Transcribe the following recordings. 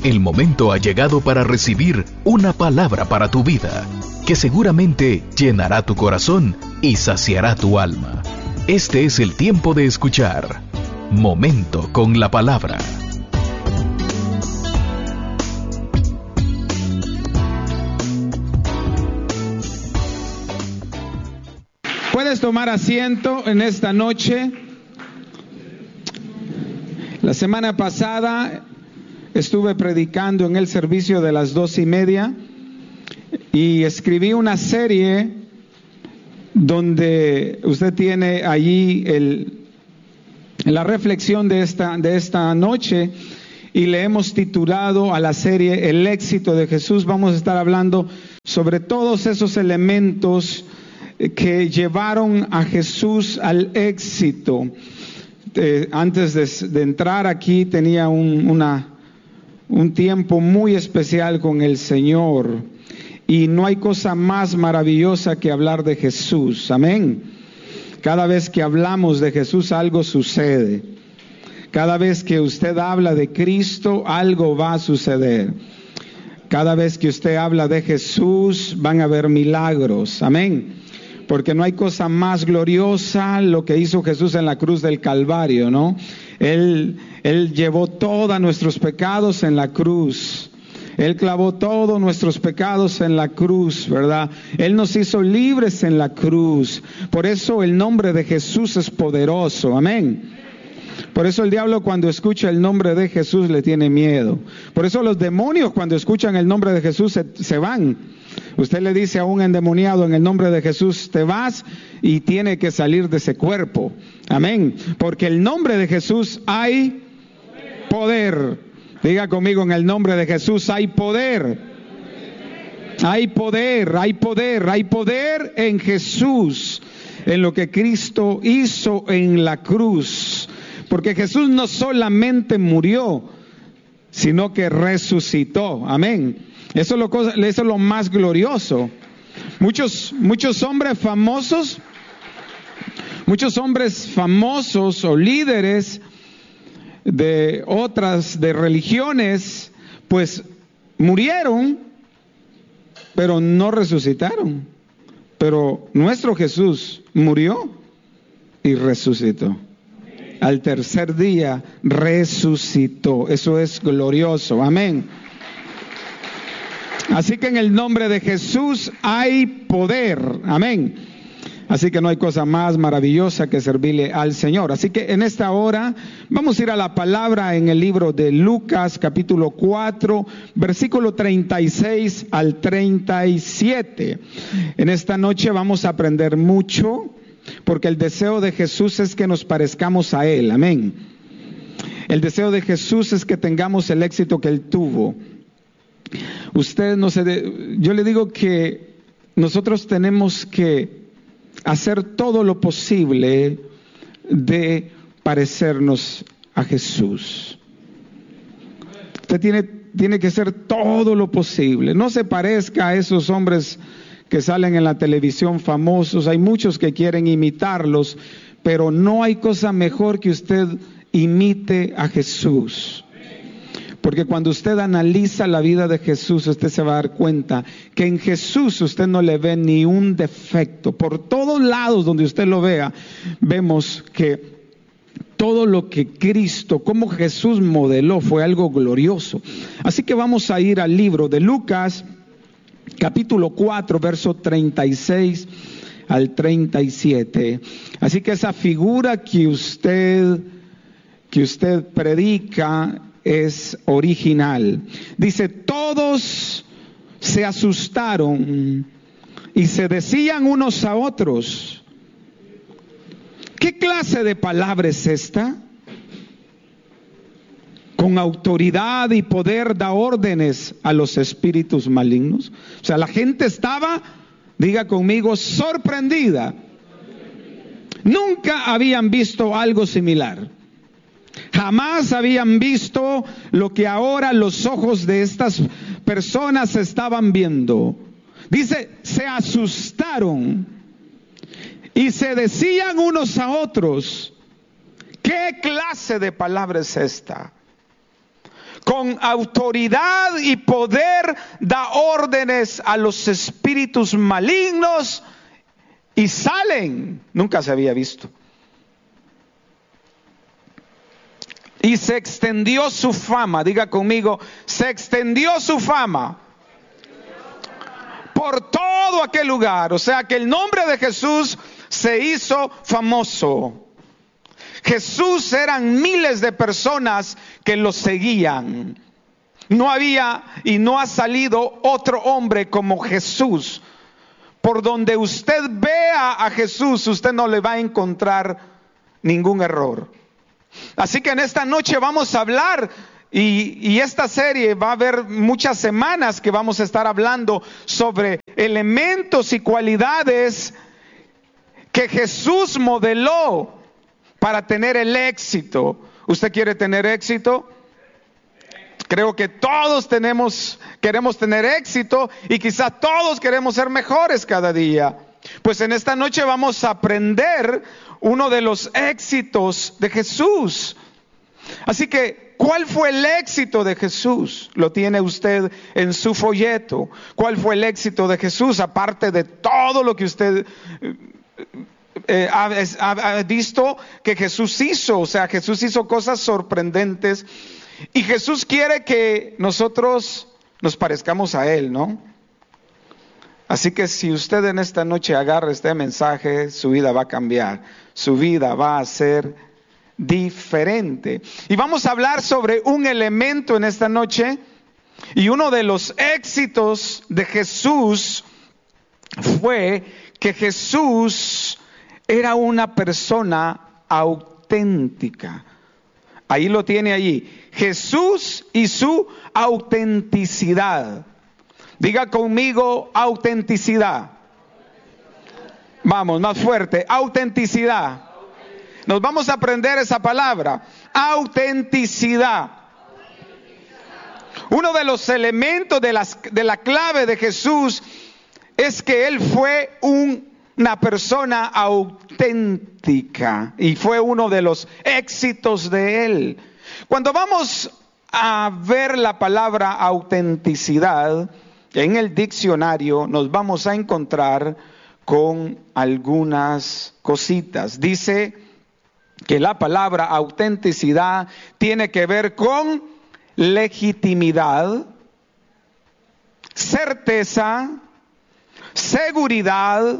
El momento ha llegado para recibir una palabra para tu vida, que seguramente llenará tu corazón y saciará tu alma. Este es el tiempo de escuchar Momento con la Palabra. Puedes tomar asiento en esta noche. La semana pasada estuve predicando en el servicio de las 2:30 y escribí una serie donde usted tiene allí la reflexión de esta noche, y le hemos titulado a la serie El éxito de Jesús. Vamos a estar hablando sobre todos esos elementos que llevaron a Jesús al éxito. Antes de entrar aquí tenía un tiempo muy especial con el Señor, y no hay cosa más maravillosa que hablar de Jesús. Amén. Cada vez que hablamos de Jesús, algo sucede. Cada vez que usted habla de Cristo, algo va a suceder. Cada vez que usted habla de Jesús, van a haber milagros. Amén. Porque no hay cosa más gloriosa lo que hizo Jesús en la cruz del Calvario, ¿no? Él llevó todos nuestros pecados en la cruz. Él clavó todos nuestros pecados en la cruz, ¿verdad? Él nos hizo libres en la cruz. Por eso el nombre de Jesús es poderoso. Amén. Por eso el diablo, cuando escucha el nombre de Jesús, le tiene miedo. Por eso los demonios, cuando escuchan el nombre de Jesús, se van. Usted le dice a un endemoniado en el nombre de Jesús, te vas, y tiene que salir de ese cuerpo. Amén. Porque el nombre de Jesús hay poder. Diga conmigo, en el nombre de Jesús hay poder. Hay poder, hay poder, hay poder en Jesús, en lo que Cristo hizo en la cruz. Porque Jesús no solamente murió, sino que resucitó. Amén. Eso es lo más glorioso. Muchos hombres famosos o líderes de religiones, pues murieron, pero no resucitaron. Pero nuestro Jesús murió y resucitó. Al tercer día resucitó. Eso es glorioso. Amén. Así que en el nombre de Jesús hay poder. Amén. Así que no hay cosa más maravillosa que servirle al Señor. Así que en esta hora vamos a ir a la palabra en el libro de Lucas, capítulo 4, versículo 36 al 37. En esta noche vamos a aprender mucho, porque el deseo de Jesús es que nos parezcamos a Él. Amén. El deseo de Jesús es que tengamos el éxito que Él tuvo. Yo le digo que nosotros tenemos que hacer todo lo posible de parecernos a Jesús. Usted tiene que hacer todo lo posible. No se parezca a esos hombres que salen en la televisión famosos. Hay muchos que quieren imitarlos, pero no hay cosa mejor que usted imite a Jesús. Porque cuando usted analiza la vida de Jesús, usted se va a dar cuenta que en Jesús usted no le ve ni un defecto. Por todos lados donde usted lo vea, vemos que todo lo que Cristo, como Jesús modeló, fue algo glorioso. Así que vamos a ir al libro de Lucas, capítulo 4, verso 36 al 37. Así que esa figura que usted predica es original. Dice: todos se asustaron y se decían unos a otros: ¿qué clase de palabra es esta? Con autoridad y poder da órdenes a los espíritus malignos. O sea, la gente estaba, diga conmigo, sorprendida. Nunca habían visto algo similar. Jamás habían visto lo que ahora los ojos de estas personas estaban viendo. Dice, se asustaron y se decían unos a otros: ¿qué clase de palabra es esta? con autoridad y poder da órdenes a los espíritus malignos y salen. Nunca se había visto. Y se extendió su fama. Diga conmigo, se extendió su fama por todo aquel lugar. O sea que el nombre de Jesús se hizo famoso. Jesús, eran miles de personas que lo seguían. No había y no ha salido otro hombre como Jesús. Por donde usted vea a Jesús, usted no le va a encontrar ningún error. Así que en esta noche vamos a hablar, y esta serie va a haber muchas semanas que vamos a estar hablando sobre elementos y cualidades que Jesús modeló para tener el éxito. ¿Usted quiere tener éxito? Creo que todos queremos tener éxito, y quizás todos queremos ser mejores cada día. Pues en esta noche vamos a aprender uno de los éxitos de Jesús. Así que, ¿cuál fue el éxito de Jesús? Lo tiene usted en su folleto. ¿Cuál fue el éxito de Jesús? Aparte de todo lo que usted ha visto que Jesús hizo. O sea, Jesús hizo cosas sorprendentes, y Jesús quiere que nosotros nos parezcamos a Él, ¿no? Así que si usted en esta noche agarra este mensaje, su vida va a cambiar, su vida va a ser diferente. Y vamos a hablar sobre un elemento en esta noche, y uno de los éxitos de Jesús fue que Jesús era una persona auténtica. Ahí lo tiene allí. Jesús y su autenticidad. Diga conmigo, autenticidad. Vamos, más fuerte. Autenticidad. Nos vamos a aprender esa palabra. Autenticidad. Uno de los elementos de la clave de Jesús es que Él fue una persona auténtica, y fue uno de los éxitos de Él. Cuando vamos a ver la palabra autenticidad en el diccionario, nos vamos a encontrar con algunas cositas. Dice que la palabra autenticidad tiene que ver con legitimidad, certeza, seguridad,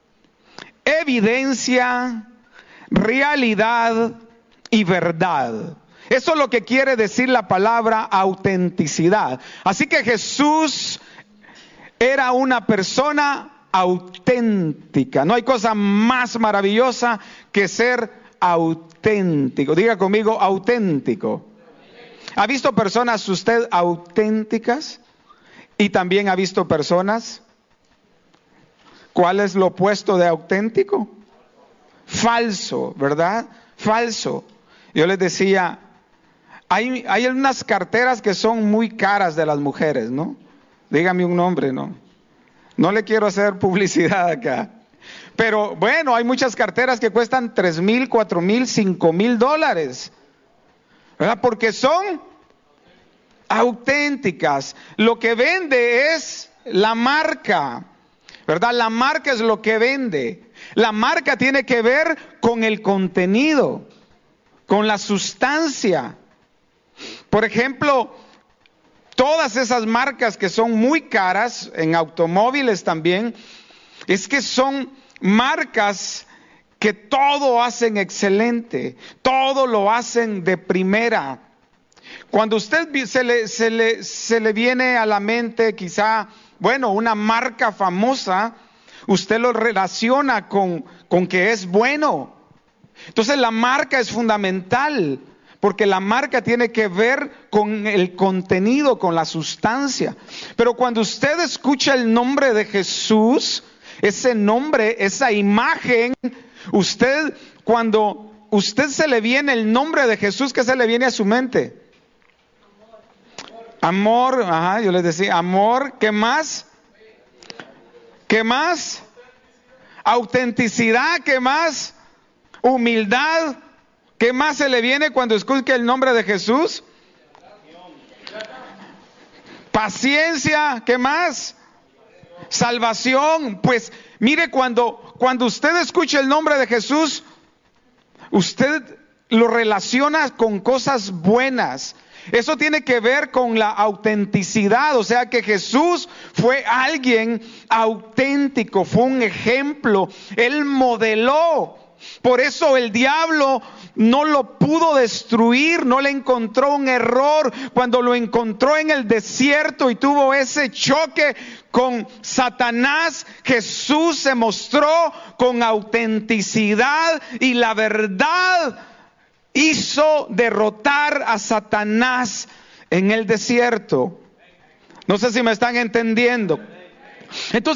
evidencia, realidad y verdad. Eso es lo que quiere decir la palabra autenticidad. Así que Jesús era una persona auténtica. No hay cosa más maravillosa que ser auténtico. Diga conmigo, auténtico. ¿Ha visto personas usted auténticas? Y también ha visto personas. ¿Cuál es lo opuesto de auténtico? Falso, ¿verdad? Falso. Yo les decía, hay unas carteras que son muy caras de las mujeres, ¿no? Dígame un nombre, ¿no? No le quiero hacer publicidad acá. Pero bueno, hay muchas carteras que cuestan $3,000, $4,000, $5,000, ¿verdad? Porque son auténticas. Lo que vende es la marca, ¿verdad? La marca es lo que vende. La marca tiene que ver con el contenido, con la sustancia. Por ejemplo, todas esas marcas que son muy caras, en automóviles también, es que son marcas que todo hacen excelente, todo lo hacen de primera. Cuando usted se le viene a la mente quizá, bueno, una marca famosa, usted lo relaciona con que es bueno. Entonces la marca es fundamental, porque la marca tiene que ver con el contenido, con la sustancia. Pero cuando usted escucha el nombre de Jesús, ese nombre, esa imagen, cuando usted se le viene el nombre de Jesús, ¿qué se le viene a su mente? Amor, yo les decía, amor, ¿qué más? ¿Qué más? Autenticidad, ¿qué más? Humildad, ¿qué más se le viene cuando escucha el nombre de Jesús? paciencia, ¿qué más? Salvación. Pues mire, cuando usted escucha el nombre de Jesús, usted lo relaciona con cosas buenas. Eso tiene que ver con la autenticidad, o sea que Jesús fue alguien auténtico, fue un ejemplo, Él modeló. Por eso el diablo no lo pudo destruir, no le encontró un error. Cuando lo encontró en el desierto y tuvo ese choque con Satanás, Jesús se mostró con autenticidad y la verdad hizo derrotar a Satanás en el desierto. No sé si me están entendiendo. Entonces,